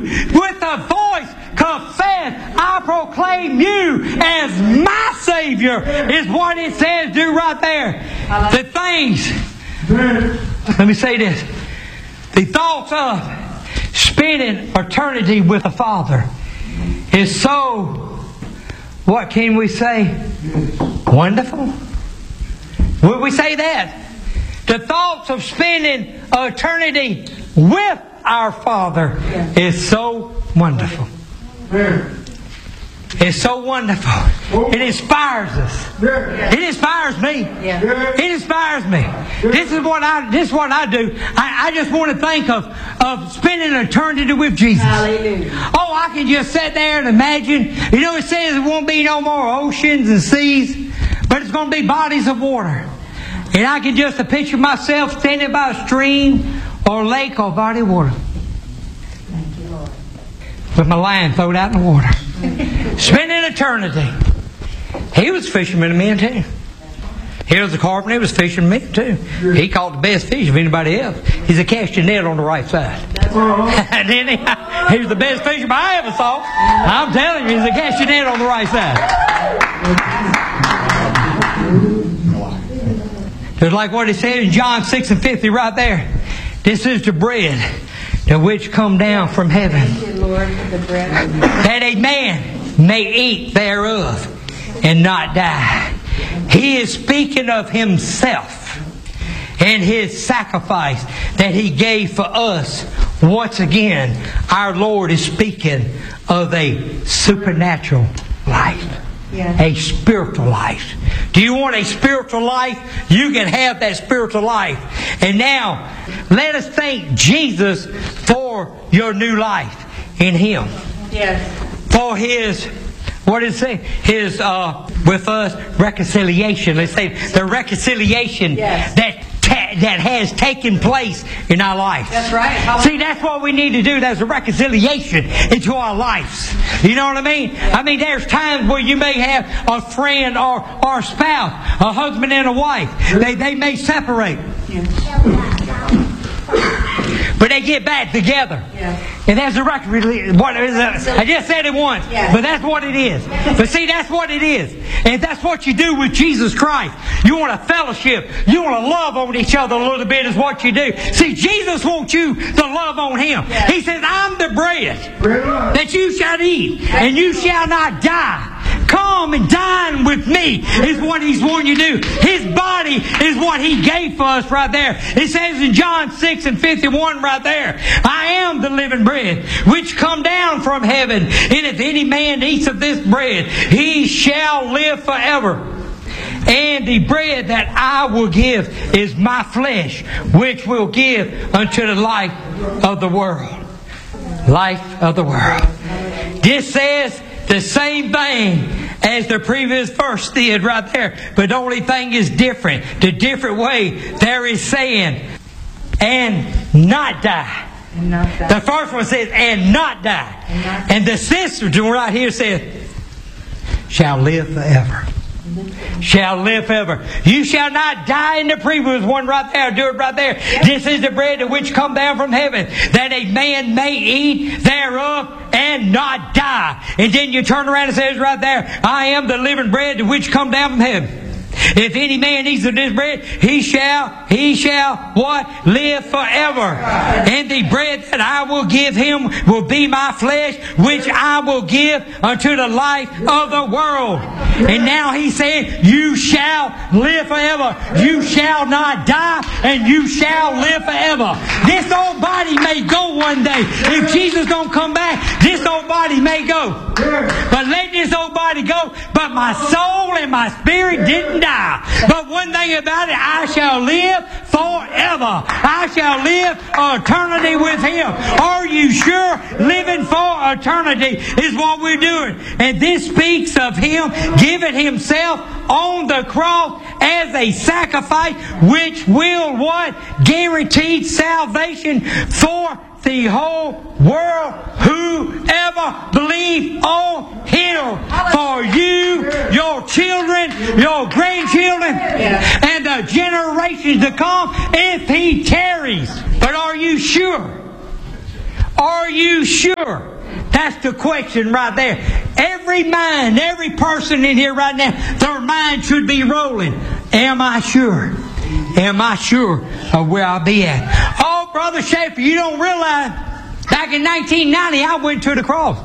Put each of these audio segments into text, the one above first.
with a voice confess, I proclaim you as my Savior, is what it says do right there. The things, let me say this, the thoughts of spending eternity with the Father is so, what can we say? Wonderful. Would we say that? The thoughts of spending eternity with our Father is so wonderful. It's so wonderful. It inspires us. It inspires me. It inspires me. This is what I do. I just want to think of spending eternity with Jesus. Hallelujah. Oh, I can just sit there and imagine. You know, it says there won't be no more oceans and seas, but it's going to be bodies of water. And I can just picture myself standing by a stream or lake or body of water. Thank you, Lord. With my line thrown out in the water. Spending eternity. He was a fisherman of men too. He was a carpenter. He was a fisherman of men too. He caught the best fish of anybody else. He's a cast your net on the right side. Didn't he? He was the best fisherman I ever saw. I'm telling you, he's a cast your net on the right side. Just like what it said in John 6:50 right there. This is the bread the which come down from heaven, that a man may eat thereof and not die. He is speaking of Himself and His sacrifice that He gave for us. Once again, our Lord is speaking of a supernatural life. A spiritual life. Do you want a spiritual life? You can have that spiritual life. And now, let us thank Jesus for your new life in Him. Yes. For His, what does it say? His, with us, reconciliation. Let's say the reconciliation that has taken place in our life. That's right. See, that's what we need to do. There's a reconciliation into our lives. You know what I mean? I mean, there's times where you may have a friend or a spouse, a husband and a wife. They may separate. But they get back together. And there's a reconciliation. I just said it once, but that's what it is. But see, that's what it is. And that's what you do with Jesus Christ. You want to fellowship. You want to love on each other a little bit is what you do. See, Jesus wants you to love on Him. He says, I'm the bread that you shall eat, and you shall not die. Come and dine with me is what He's wanting you to do. His body is what He gave for us right there. It says in John 6:51 right there, I am the living bread which come down from heaven, and if any man eats of this bread, he shall live forever. And the bread that I will give is my flesh, which will give unto the life of the world. Life of the world. This says the same thing as the previous verse did right there. But the only thing is different. The different way there is saying, and not die. The first one says, and not die. And the sister right here says, shall live forever. Shall live forever. You shall not die. In the previous one right there, do it right there. This is the bread which come down from heaven, that a man may eat thereof and not die. And then you turn around and says right there, I am the living bread which come down from heaven. If any man eats of this bread, he shall what? Live forever. And the bread that I will give him will be my flesh, which I will give unto the life of the world. And now he said, you shall live forever. You shall not die, and you shall live forever. This old body may go one day. If Jesus don't come back, this old body may go. But let this old body go. But my soul and my spirit didn't die. But one thing about it, I shall live forever. I shall live eternity with Him. Are you sure? Living for eternity is what we're doing. And this speaks of Him giving Himself on the cross as a sacrifice, which will what? Guarantee salvation for the whole world, whoever believe on Him. For you, your children, your grandchildren, and the generations to come, if He tarries. But are you sure? Are you sure? That's the question right there. Every mind, every person in here right now, their mind should be rolling. Am I sure? Am I sure of where I'll be at? Oh, Brother Schaefer, you don't realize, back in 1990, I went to the cross.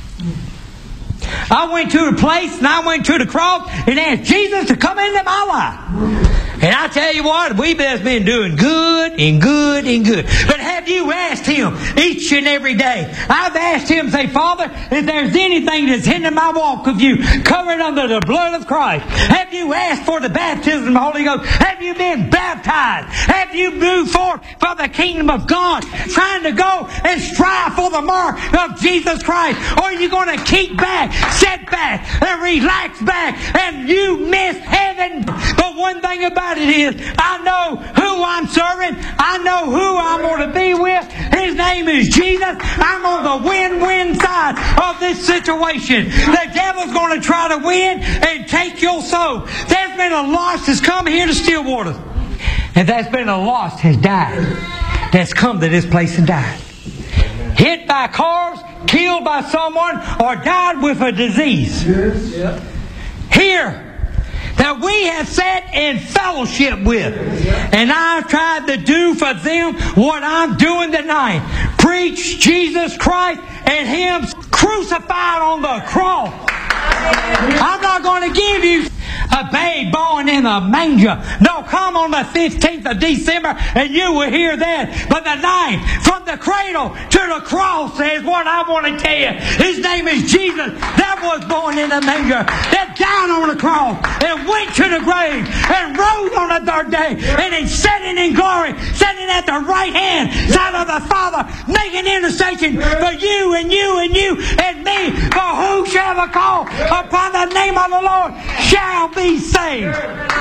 I went to a place and I went to the cross and asked Jesus to come into my life. And I tell you what, we've just been doing good and good and good. But have you asked Him each and every day? I've asked Him, say, Father, if there's anything that's hindering my walk with you, cover it under the blood of Christ. Have you asked for the baptism of the Holy Ghost? Have you been baptized? Have you moved forward for the kingdom of God, trying to go and strive for the mark of Jesus Christ? Or are you going to keep back, sit back, and relax back, and you miss heaven? But one thing about it is, I know who I'm serving. I know who I'm going to be with. His name is Jesus. I'm on the win-win side of this situation. The devil's going to try to win and take your soul. There's been a lost that's come here to Stillwater. And there's been a lost has died. That's come to this place and died. Hit by cars, killed by someone, or died with a disease. Here, that we have sat in fellowship with. And I've tried to do for them what I'm doing tonight. Preach Jesus Christ and Him crucified on the cross. I'm not going to give you a babe born in a manger. No, come on the 15th of December and you will hear that. But the night from the cradle to the cross is what I want to tell you. His name is Jesus, that was born in a manger, that died on the cross and went to the grave and rose on the third day, and He's sitting in glory, sitting at the right hand side of the Father, making intercession for you and you and you and me. For whosoever call upon the name of the Lord shall be saved.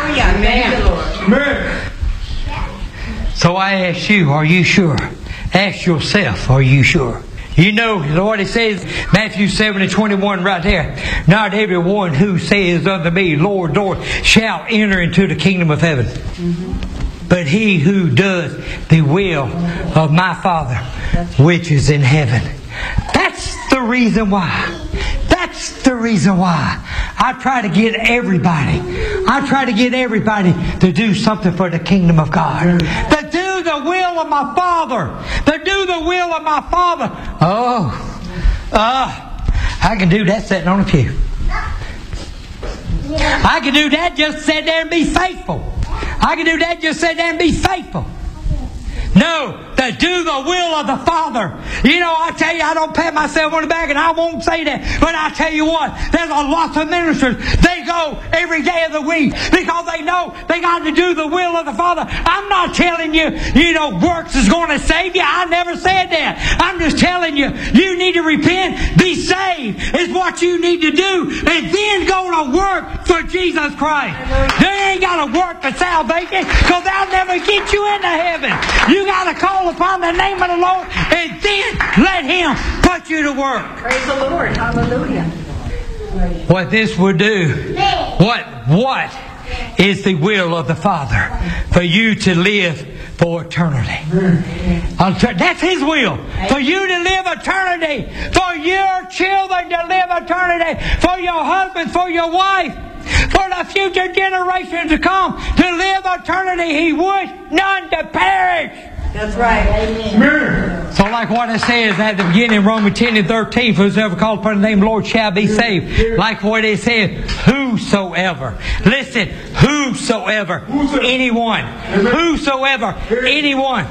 Amen. So I ask you, are you sure? Ask yourself, are you sure? You know, Lord, it says, Matthew 7:21 right there, not everyone who says unto me, Lord, Lord, shall enter into the kingdom of heaven. But he who does the will of my Father, which is in heaven. That's the reason why. That's the reason why I try to get everybody to do something for the kingdom of God. To do the will of my Father. To do the will of my Father. I can do that sitting on a pew. I can do that just sit there and be faithful. I can do that just sit there and be faithful. No, to do the will of the Father. You know, I tell you, I don't pat myself on the back, and I won't say that. But I tell you what, there's a lot of ministers. They go every day of the week because they know they got to do the will of the Father. I'm not telling you, works is going to save you. I never said that. I'm just telling you, you need to repent, be saved is what you need to do, and then go to work for Jesus Christ. You ain't got to work for salvation because that'll never get you into heaven. You got to call upon the name of the Lord and then let Him put you to work. Praise the Lord. Hallelujah. What this will do, what is the will of the Father? For you to live for eternity. That's His will. For you to live eternity. For your children to live eternity. For your husband, for your wife. For the future generations to come to live eternity. He would none to perish. That's right. Amen. So like what it says at the beginning, Romans 10:13, for whosoever called upon the name of the Lord shall be saved. Like what it says, whosoever. Listen, whosoever. Anyone. Whosoever. Anyone.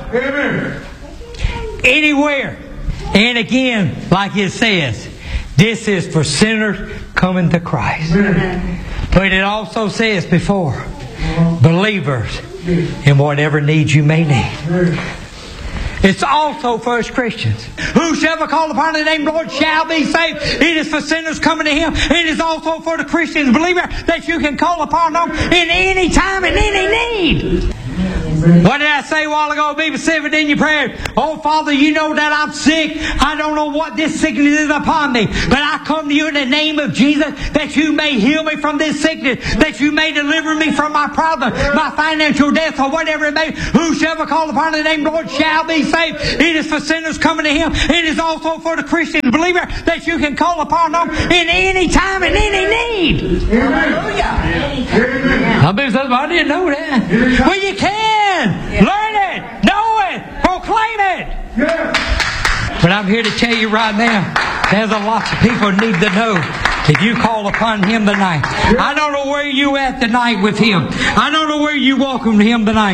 Anywhere. And again, like it says, this is for sinners coming to Christ. But it also says before, believers in whatever needs you may need. It's also for us Christians. Whosoever call upon the name of the Lord shall be saved. It is for sinners coming to Him. It is also for the Christian believer that you can call upon them in any time and any need. What did I say a while ago? Be specific in your prayer. Oh, Father, you know that I'm sick. I don't know what this sickness is upon me. But I come to you in the name of Jesus that you may heal me from this sickness. That you may deliver me from my problem, my financial death, or whatever it may be. Whosoever call upon the name of the Lord shall be saved. It is for sinners coming to Him. It is also for the Christian believer that you can call upon them in any time and any need. Hallelujah. Some people say, well, I didn't know that. Well, you can. Learn it. Know it. Proclaim it. But I'm here to tell you right now, there's a lot of people need to know if you call upon Him tonight. I don't know where you at tonight with Him. I don't know where you welcome Him tonight.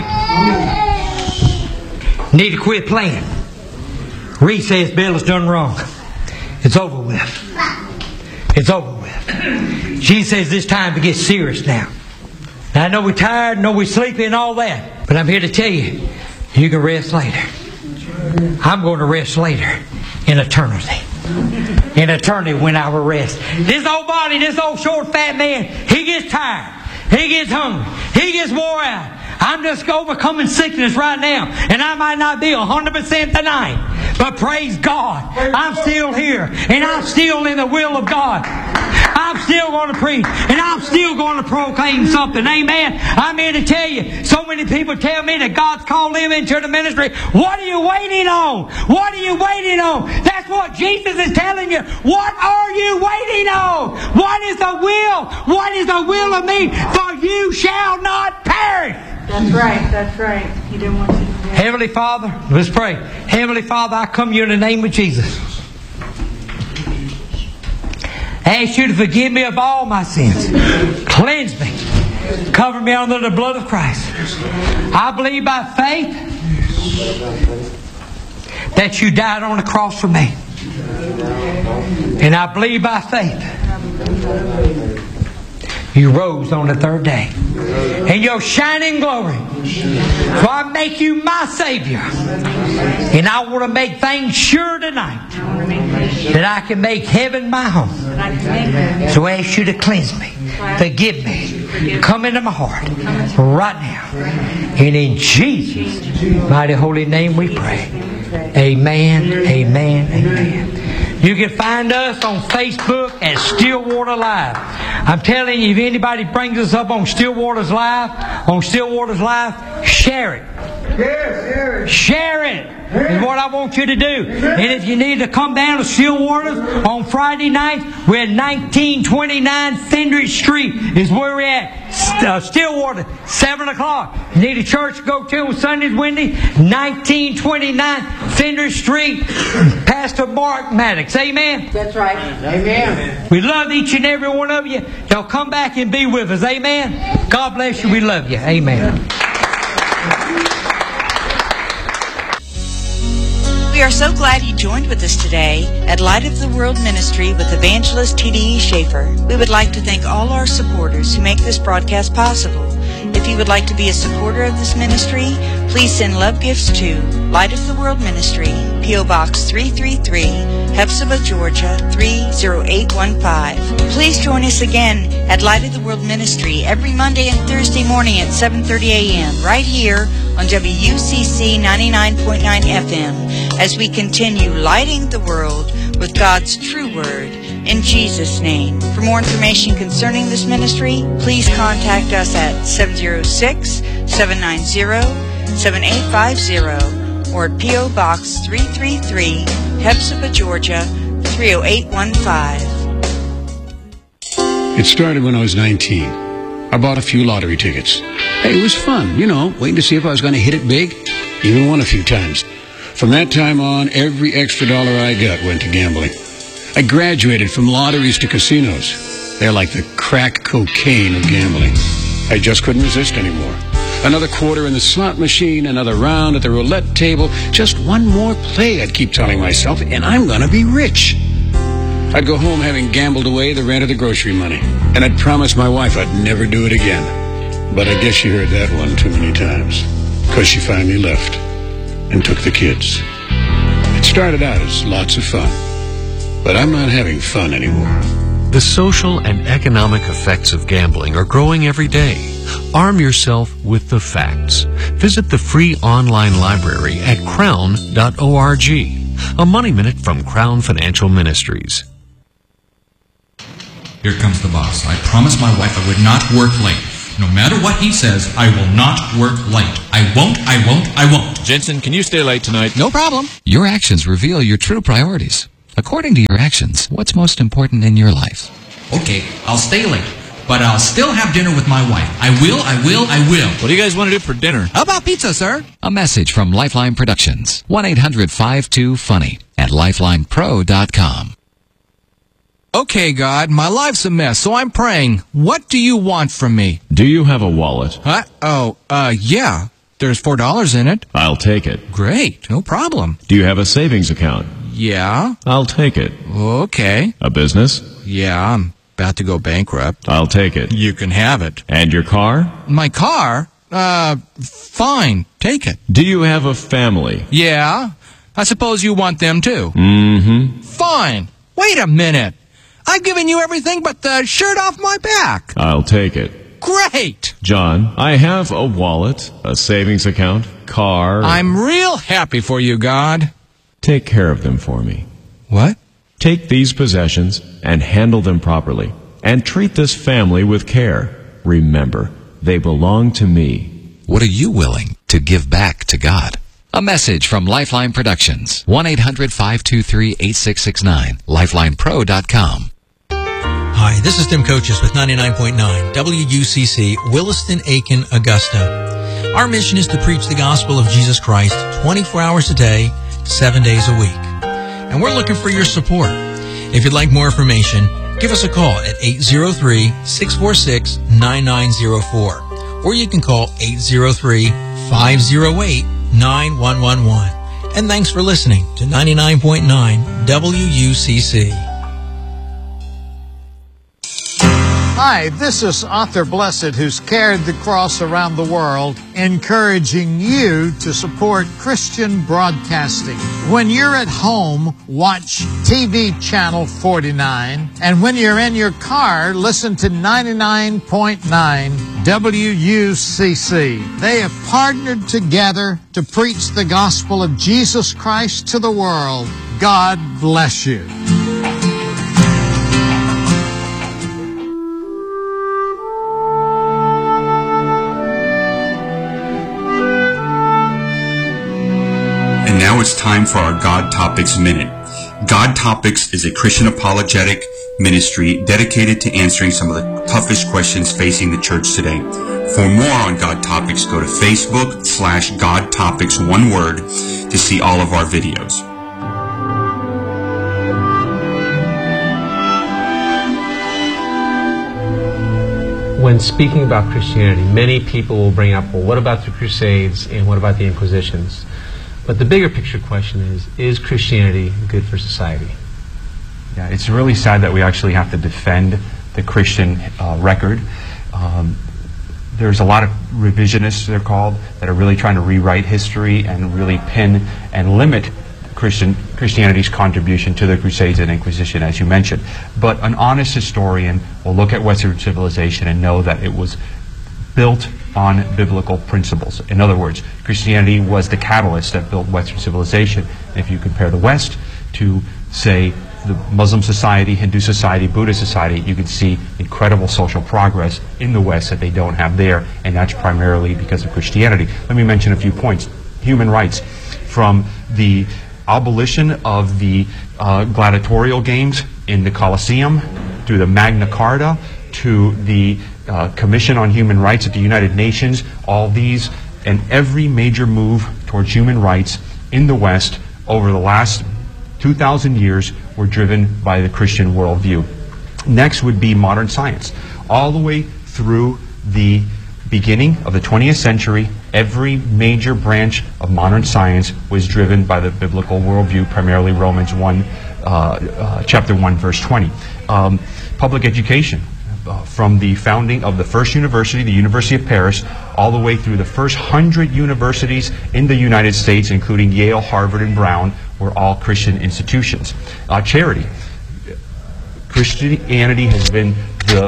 Need to quit playing. Reed says Bill has done wrong. It's over with. It's over with. Jesus says it's time to get serious now. Now I know we're tired, I know we're sleepy and all that. But I'm here to tell you, you can rest later. I'm going to rest later in eternity. In eternity when I will rest. This old body, this old short fat man, he gets tired. He gets hungry. He gets wore out. I'm just overcoming sickness right now. And I might not be 100% tonight. But praise God, I'm still here. And I'm still in the will of God. I'm still going to preach. And I'm still going to proclaim something. Amen. I'm here to tell you. So many people tell me that God's called them into the ministry. What are you waiting on? What are you waiting on? That's what Jesus is telling you. What are you waiting on? What is the will? What is the will of me? For you shall not perish. That's right. That's right. He didn't want you to do. Heavenly Father, let's pray. Heavenly Father, I come to you in the name of Jesus. I ask you to forgive me of all my sins. Cleanse me. Cover me under the blood of Christ. I believe by faith that you died on the cross for me. And I believe by faith you rose on the third day. In your shining glory. So I make you my Savior. And I want to make things sure tonight that I can make heaven my home. So I ask you to cleanse me. Forgive me. Come into my heart right now. And in Jesus' mighty holy name we pray. Amen, amen, amen. You can find us on Facebook at Stillwater Live. I'm telling you, if anybody brings us up on Stillwater's Live, share it. Yes, share it is what I want you to do. And if you need to come down to Stillwater's on Friday night, we're at 1929 Fendridge Street is where we're at. Stillwater, 7 o'clock. You need a church to go to on Sundays, Wednesday, 1929 Fendridge Street. Pastor Mark Maddox. Amen? That's right. Amen. We love each and every one of you. Y'all come back and be with us. Amen? God bless you. We love you. Amen. We are so glad you joined with us today at Light of the World Ministry with Evangelist T.D.E. Schaefer. We would like to thank all our supporters who make this broadcast possible. If you would like to be a supporter of this ministry, please send love gifts to Light of the World Ministry, P.O. Box 333, Hephzibah, Georgia 30815. Please join us again at Light of the World Ministry every Monday and Thursday morning at 7:30 a.m. right here on WUCC 99.9 FM as we continue lighting the world with God's true word in Jesus' name. For more information concerning this ministry, please contact us at 706-790-7850 or at P.O. Box 333, Hephzibah, Georgia 30815. It started when I was 19. I bought a few lottery tickets. Hey, it was fun, waiting to see if I was going to hit it big. Even won a few times. From that time on, every extra dollar I got went to gambling. I graduated from lotteries to casinos. They're like the crack cocaine of gambling. I just couldn't resist anymore. Another quarter in the slot machine, another round at the roulette table, just one more play, I'd keep telling myself, and I'm going to be rich. I'd go home having gambled away the rent of the grocery money, and I'd promise my wife I'd never do it again. But I guess she heard that one too many times, because she finally left and took the kids. It started out as lots of fun, but I'm not having fun anymore. The social and economic effects of gambling are growing every day. Arm yourself with the facts. Visit the free online library at crown.org. A Money Minute from Crown Financial Ministries. Here comes the boss. I promised my wife I would not work late. No matter what he says, I will not work late. I won't. Jensen, can you stay late tonight? No problem. Your actions reveal your true priorities. According to your actions, what's most important in your life? Okay, I'll stay late, but I'll still have dinner with my wife. I will. What do you guys want to do for dinner? How about pizza, sir? A message from Lifeline Productions. 1-800-52-FUNNY at lifelinepro.com. Okay, God, my life's a mess, so I'm praying. What do you want from me? Do you have a wallet? Yeah. There's $4 in it. I'll take it. Great, no problem. Do you have a savings account? Yeah. I'll take it. Okay. A business? Yeah, I'm about to go bankrupt. I'll take it. You can have it. And your car? My car? Fine, take it. Do you have a family? Yeah. I suppose you want them too. Mm-hmm. Fine. Wait a minute. I've given you everything but the shirt off my back. I'll take it. Great! John, I have a wallet, a savings account, car. I'm real happy for you, God. Take care of them for me. What? Take these possessions and handle them properly. And treat this family with care. Remember, they belong to me. What are you willing to give back to God? A message from Lifeline Productions. 1-800-523-8669. lifelinepro.com. Hi, this is Tim Coaches with 99.9 WUCC, Williston, Aiken, Augusta. Our mission is to preach the gospel of Jesus Christ 24 hours a day, 7 days a week. And we're looking for your support. If you'd like more information, give us a call at 803-646-9904. Or you can call 803-508-9111. And thanks for listening to 99.9 WUCC. Hi, this is Arthur Blessed, who's carried the cross around the world, encouraging you to support Christian broadcasting. When you're at home, watch TV Channel 49, and when you're in your car, listen to 99.9 WUCC. They have partnered together to preach the gospel of Jesus Christ to the world. God bless you. Now it's time for our God Topics Minute. God Topics is a Christian apologetic ministry dedicated to answering some of the toughest questions facing the church today. For more on God Topics, go to Facebook/God Topics, one word, to see all of our videos. When speaking about Christianity, many people will bring up, well, what about the Crusades and what about the Inquisitions? But the bigger picture question is Christianity good for society? Yeah, it's really sad that we actually have to defend the Christian record. There's a lot of revisionists, they're called, that are really trying to rewrite history and really pin and limit Christianity's contribution to the Crusades and Inquisition, as you mentioned. But an honest historian will look at Western civilization and know that it was built on biblical principles. In other words, Christianity was the catalyst that built Western civilization. And if you compare the West to, say, the Muslim society, Hindu society, Buddhist society, you can see incredible social progress in the West that they don't have there, and that's primarily because of Christianity. Let me mention a few points. Human rights. From the abolition of the gladiatorial games in the Colosseum, through the Magna Carta, to the Commission on Human Rights at the United Nations, all these and every major move towards human rights in the West over the last 2,000 years were driven by the Christian worldview. Next would be modern science. All the way through the beginning of the 20th century, every major branch of modern science was driven by the biblical worldview, primarily Romans 1, chapter 1, verse 20. Public education. From the founding of the first university, the University of Paris, all the way through the first 100 universities in the United States, including Yale, Harvard, and Brown, were all Christian institutions. Charity. Christianity has been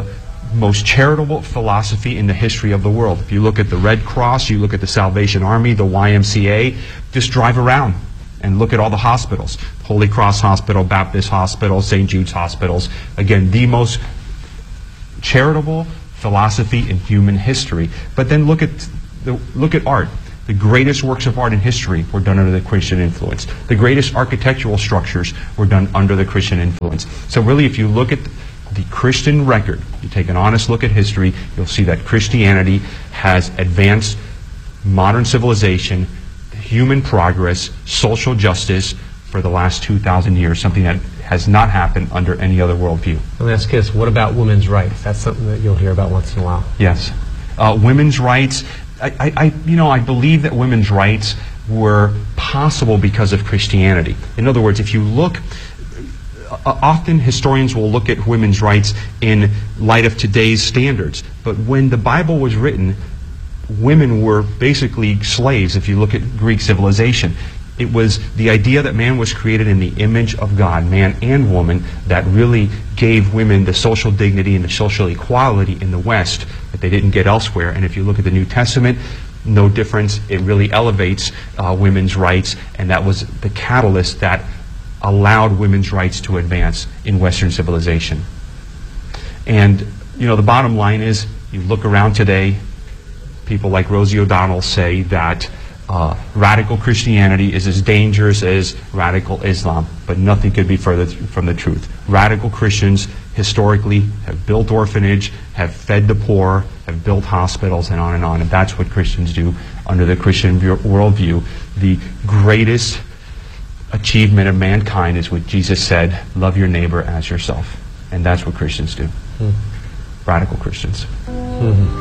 most charitable philosophy in the history of the world. If you look at the Red Cross, you look at the Salvation Army, the YMCA, just drive around and look at all the hospitals. Holy Cross Hospital, Baptist Hospital, St. Jude's Hospitals. Again, the most charitable philosophy in human history. But then look at art. The greatest works of art in history were done under the Christian influence. The greatest architectural structures were done under the Christian influence. So really, if you look at the Christian record, you take an honest look at history, you'll see that Christianity has advanced modern civilization, human progress, social justice for the last 2,000 years, something that has not happened under any other worldview. Let me ask you this, what about women's rights? That's something that you'll hear about once in a while. Yes. Women's rights, I believe that women's rights were possible because of Christianity. In other words, if you look, often historians will look at women's rights in light of today's standards. But when the Bible was written, women were basically slaves, if you look at Greek civilization. It was the idea that man was created in the image of God, man and woman, that really gave women the social dignity and the social equality in the West that they didn't get elsewhere. And if you look at the New Testament, no difference. It really elevates women's rights, and that was the catalyst that allowed women's rights to advance in Western civilization. And, the bottom line is, you look around today, people like Rosie O'Donnell say that radical Christianity is as dangerous as radical Islam, but nothing could be further from the truth. Radical Christians historically have built orphanage, have fed the poor, have built hospitals, and on, and that's what Christians do under the Christian worldview. The greatest achievement of mankind is what Jesus said, love your neighbor as yourself. And that's what Christians do. Radical Christians.